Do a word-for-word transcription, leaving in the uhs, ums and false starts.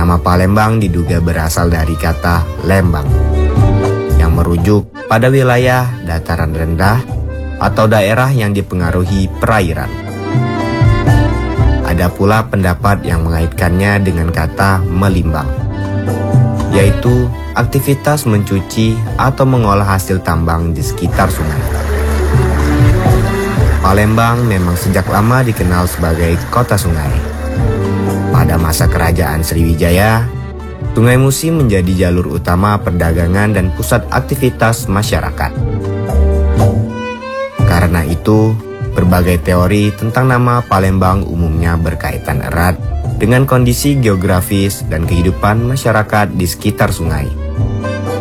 Nama Palembang diduga berasal dari kata lembang, yang merujuk pada wilayah dataran rendah atau daerah yang dipengaruhi perairan. Ada pula pendapat yang mengaitkannya dengan kata melimbang, yaitu aktivitas mencuci atau mengolah hasil tambang di sekitar sungai. Palembang memang sejak lama dikenal sebagai kota sungai. Pada masa kerajaan Sriwijaya, Sungai Musi menjadi jalur utama perdagangan dan pusat aktivitas masyarakat. Karena itu, berbagai teori tentang nama Palembang umumnya berkaitan erat dengan kondisi geografis dan kehidupan masyarakat di sekitar sungai.